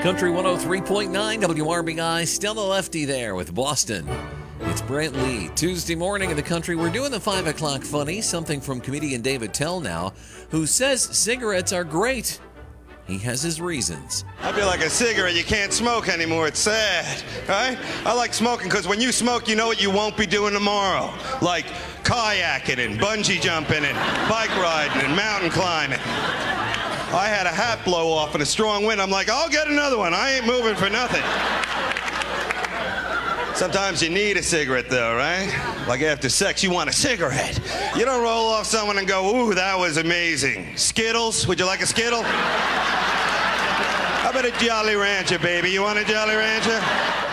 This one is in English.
Country 103.9 WRBI, Stella Lefty there with Boston. It's Brent Lee. Tuesday morning in the country, we're doing the 5 o'clock funny, something from comedian David Tell now, who says cigarettes are great. He has his reasons. I feel like a cigarette. You can't smoke anymore. It's sad, right? I like smoking because when you smoke, you know what you won't be doing tomorrow. Like kayaking and bungee jumping and bike riding and mountain climbing. I had a hat blow off in a strong wind. I'm like, I'll get another one. I ain't moving for nothing. Sometimes you need a cigarette, though, right? Like after sex, you want a cigarette. You don't roll off someone and go, ooh, that was amazing. Skittles? Would you like a Skittle? How about a Jolly Rancher, baby? You want a Jolly Rancher?